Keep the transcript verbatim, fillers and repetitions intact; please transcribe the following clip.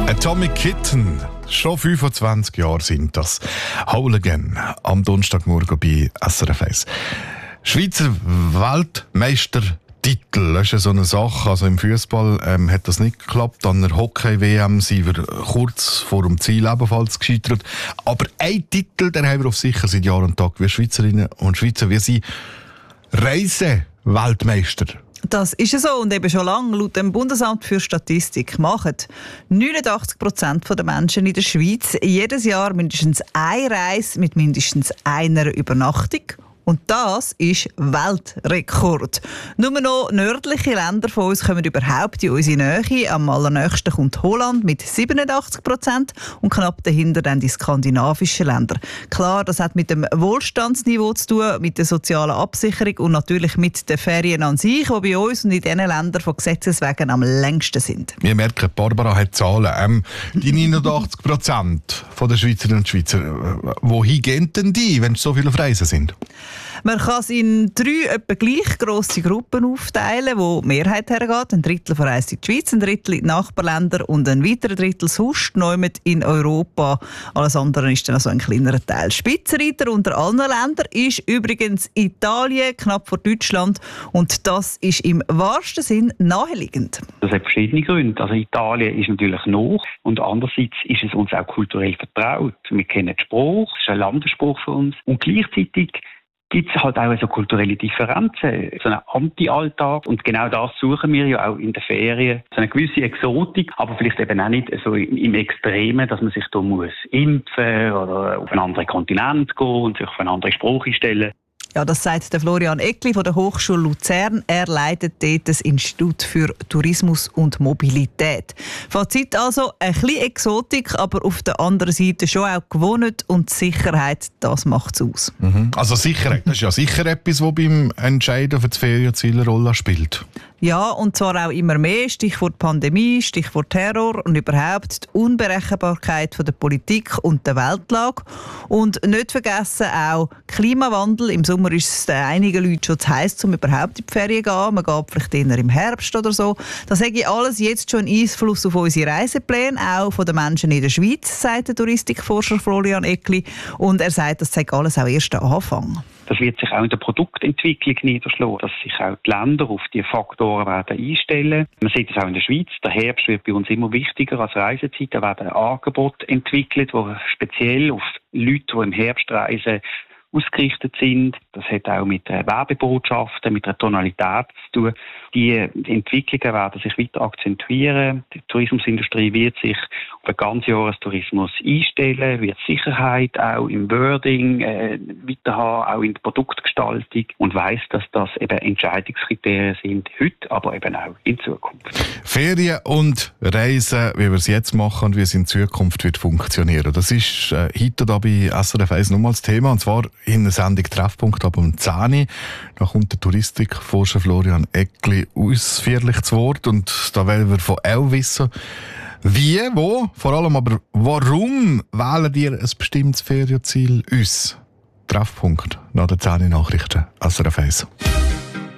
Atomic Kitten, schon fünfundzwanzig Jahre sind das. Whole Again, am Donnerstagmorgen bei S R F eins. Schweizer Weltmeistertitel, das ist ja so eine Sache. Also im Fußball ähm, hat das nicht geklappt. An der Hockey-W M sind wir kurz vor dem Ziel ebenfalls gescheitert. Aber ein Titel, den haben wir auf sicher seit Jahr und Tag. Wir Schweizerinnen und Schweizer, wir sind Reise-Weltmeister. Das ist ja so und eben schon lange. Laut dem Bundesamt für Statistik machen neunundachtzig Prozent der Menschen in der Schweiz jedes Jahr mindestens eine Reise mit mindestens einer Übernachtung. Und das ist Weltrekord. Nur noch nördliche Länder von uns kommen überhaupt in unsere Nähe. Am allernächsten kommt Holland mit siebenundachtzig Prozent und knapp dahinter dann die skandinavischen Länder. Klar, das hat mit dem Wohlstandsniveau zu tun, mit der sozialen Absicherung und natürlich mit den Ferien an sich, die bei uns und in diesen Ländern von Gesetzes wegen am längsten sind. Wir merken, Barbara hat Zahlen. Ähm, die neunundachtzig Prozent der Schweizerinnen und Schweizer, wohin gehen denn die, wenn sie so viele auf Reisen sind? Man kann es in drei etwa gleich grosse Gruppen aufteilen, wo die Mehrheit hergeht. Ein Drittel verreist in die Schweiz, ein Drittel in die Nachbarländer und ein weiterer Drittel sonst neu in Europa. Alles andere ist dann also ein kleinerer Teil. Spitzenreiter unter allen Ländern ist übrigens Italien, knapp vor Deutschland. Und das ist im wahrsten Sinn naheliegend. Das hat verschiedene Gründe. Also Italien ist natürlich nah und andererseits ist es uns auch kulturell vertraut. Wir kennen den Spruch, es ist ein Landesspruch für uns. Und gleichzeitig gibt es halt auch so kulturelle Differenzen, so einen Anti-Alltag. Und genau das suchen wir ja auch in den Ferien. So eine gewisse Exotik, aber vielleicht eben auch nicht so im Extremen, dass man sich da muss impfen oder auf einen anderen Kontinent gehen und sich auf eine andere Sprache stellen. Ja, das sagt der Florian Eckli von der Hochschule Luzern. Er leitet dort das Institut für Tourismus und Mobilität. Fazit also, ein bisschen Exotik, aber auf der anderen Seite schon auch gewohnt und Sicherheit, das macht es aus. Mhm. Also Sicherheit, das ist ja sicher etwas, das beim Entscheiden für das Ferienziel eine Rolle spielt. Ja, und zwar auch immer mehr. Stichwort Pandemie, Stichwort Terror und überhaupt die Unberechenbarkeit von der Politik und der Weltlage. Und nicht vergessen auch Klimawandel. Im Sommer ist es einigen Leuten schon zu heiß, um überhaupt in die Ferien zu gehen. Man geht vielleicht eher im Herbst oder so. Das hat alles jetzt schon Einfluss auf unsere Reisepläne, auch von den Menschen in der Schweiz, sagt der Touristikforscher Florian Eckli. Und er sagt, das sei alles auch erst der Anfang. Das wird sich auch in der Produktentwicklung niederschlagen, dass sich auch die Länder auf diese Faktoren werden einstellen. Man sieht es auch in der Schweiz. Der Herbst wird bei uns immer wichtiger als Reisezeit. Da werden Angebote entwickelt, die speziell auf Leute, die im Herbst reisen, ausgerichtet sind. Das hat auch mit Werbebotschaften, mit der Tonalität zu tun. Die Entwicklungen werden sich weiter akzentuieren. Die Tourismusindustrie wird sich auf einen Ganzjahrestourismus einstellen, wird Sicherheit auch im Wording äh, weiter haben, auch in der Produktgestaltung und weiss, dass das eben Entscheidungskriterien sind, heute, aber eben auch in Zukunft. Ferien und Reisen, wie wir es jetzt machen und wie es in Zukunft wird funktionieren. Das ist äh, heute da bei S R F eins nochmals Thema, und zwar in der Sendung Treffpunkt ab um zehn Uhr. Da kommt der Touristikforscher Florian Eckli ausführlich zu Wort und da wollen wir von auch wissen, wie, wo, vor allem aber warum wählen ihr ein bestimmtes Ferienziel uns? Treffpunkt nach den zehn Nachrichten S R F eins.